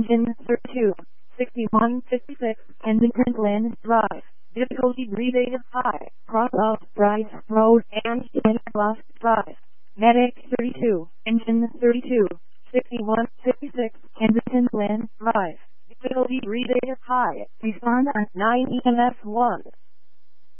Engine 32, 6156, Kensington Glen Drive. Difficulty gradated high. Cross off Bryce Road and Glass Drive. Medic 32, Engine 32, 6156, Kensington Glen Drive. Difficulty gradated high. Respond on 9 EMS 1.